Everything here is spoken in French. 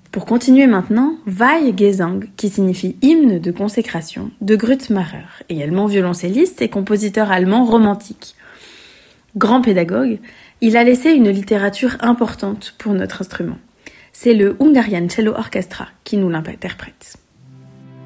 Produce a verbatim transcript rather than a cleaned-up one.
Pour continuer maintenant, Weihgesang, qui signifie hymne de consécration, de Grützmacher, également violoncelliste et compositeur allemand romantique. Grand pédagogue, il a laissé une littérature importante pour notre instrument. C'est le Hungarian Cello Orchestra qui nous l'interprète.